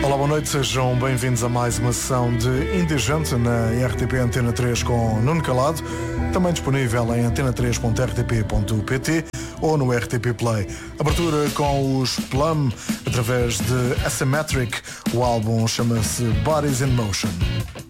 Olá, boa noite, sejam bem-vindos a mais uma sessão de Indigente na RTP Antena 3 com Nuno Calado, também disponível em antena3.rtp.pt ou no RTP Play. Abertura com os Plum através de Asymmetric, o álbum chama-se Bodies in Motion.